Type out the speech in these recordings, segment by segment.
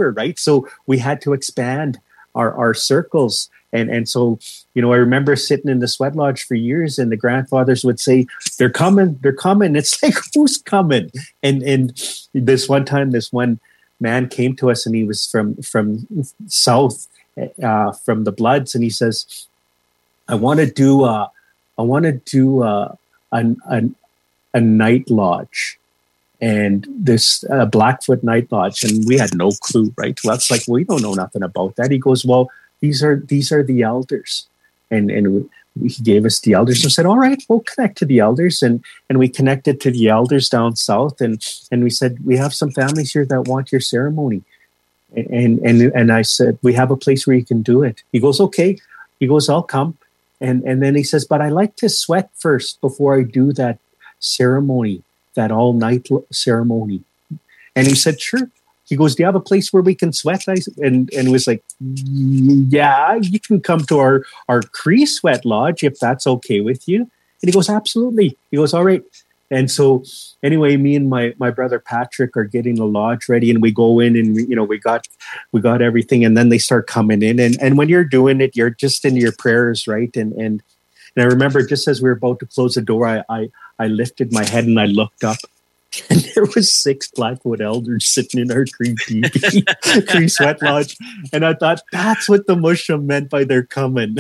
over, right? So we had to expand our circles. And so, I remember sitting in the sweat lodge for years, and the grandfathers would say, they're coming. It's like, who's coming? And this one time, this one man came to us, and he was from south, from the Bloods, and he says, I want to do a night lodge, and this Blackfoot night lodge, and we had no clue, right? Well, that's like, we don't know nothing about that. He goes, well, these are the elders, and he gave us the elders and said, all right, we'll connect to the elders, and we connected to the elders down south, and we said, we have some families here that want your ceremony, and I said, we have a place where you can do it. He goes, okay. He goes, I'll come, and then he says, but I like to sweat first before I do that ceremony, that all night ceremony. And he said, sure. He goes, do you have a place where we can sweat? And it was like, yeah, you can come to our Cree sweat lodge if that's okay with you. And he goes, absolutely. He goes, all right. And so anyway, me and my brother Patrick are getting the lodge ready, and we go in, and we got everything, and then they start coming in. And when you're doing it, you're just in your prayers, right? And I remember just as we were about to close the door, I lifted my head and I looked up, and there was 6 Blackfoot elders sitting in our Cree teepee, Cree sweat lodge. And I thought, that's what the Mushum meant by they're coming.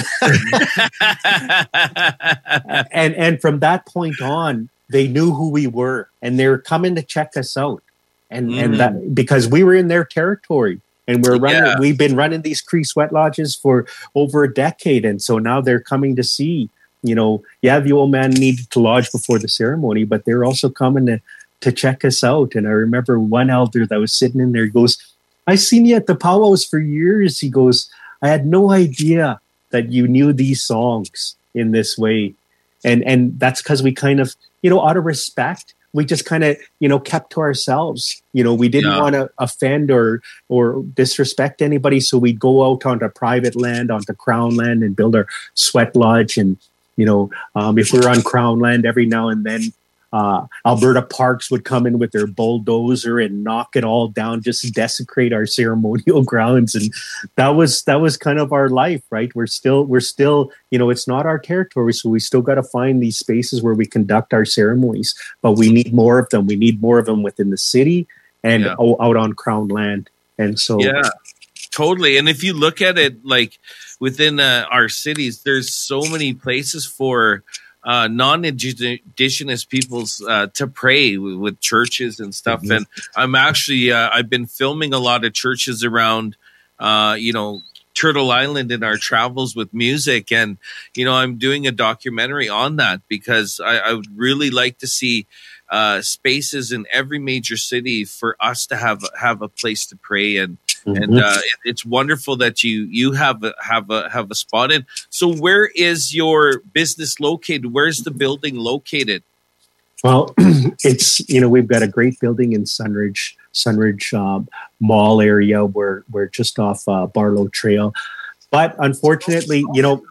and from that point on, they knew who we were, and they were coming to check us out. And that, because we were in their territory, and we've been running these Cree sweat lodges for over a decade. And so now they're coming to see, the old man needed to lodge before the ceremony, but they're also coming to check us out. And I remember one elder that was sitting in there, he goes, I seen you at the powwows for years. He goes, I had no idea that you knew these songs in this way. And that's because we kind of, out of respect, we just kind of, kept to ourselves. We didn't want to offend or disrespect anybody. So we'd go out onto private land, onto Crown land, and build our sweat lodge. And, if we were on Crown land, every now and then, Alberta Parks would come in with their bulldozer and knock it all down, just to desecrate our ceremonial grounds. And that was kind of our life, right? We're still, it's not our territory. So we still got to find these spaces where we conduct our ceremonies, but we need more of them. We need more of them within the city and out on Crown land. And so, totally. And if you look at it, like within our cities, there's so many places for non-Indigenous peoples to pray with churches and stuff. Mm-hmm. And I'm actually, I've been filming a lot of churches around, Turtle Island in our travels with music. And, I'm doing a documentary on that because I would really like to see spaces in every major city for us to have a place to pray. And it's wonderful that you have a spot in. So where is your business located? Where's the building located? Well, it's, we've got a great building in Sunridge Mall area. We're just off Barlow Trail. But unfortunately,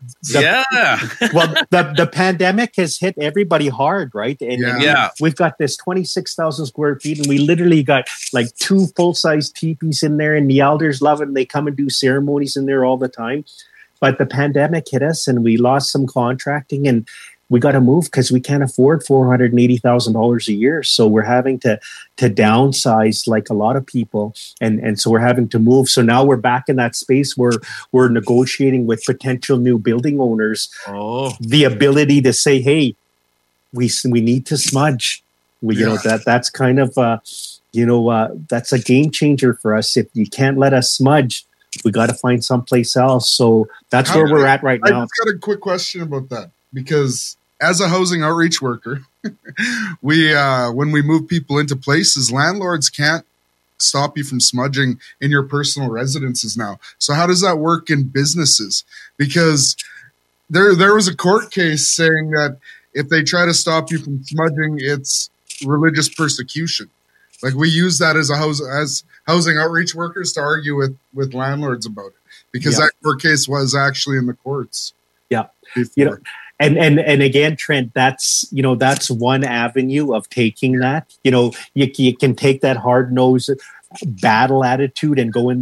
the pandemic has hit everybody hard, right? And we've got this 26,000 square feet, and we literally got like 2 full-size teepees in there, and the elders love it, and they come and do ceremonies in there all the time. But the pandemic hit us, and we lost some contracting, and we got to move because we can't afford $480,000 a year. So we're having to downsize like a lot of people. And so we're having to move. So now we're back in that space where we're negotiating with potential new building owners the ability to say, hey, we need to smudge. That's kind of, that's a game changer for us. If you can't let us smudge, we got to find someplace else. So that's where we're at right now. I just got a quick question about that, because as a housing outreach worker, when we move people into places, landlords can't stop you from smudging in your personal residences now. So how does that work in businesses? Because there was a court case saying that if they try to stop you from smudging, it's religious persecution. Like, we use that as housing outreach workers to argue with landlords about it, because that court case was actually in the courts. Yeah. And again, Trent, that's one avenue of taking that. You can take that hard-nosed battle attitude and go in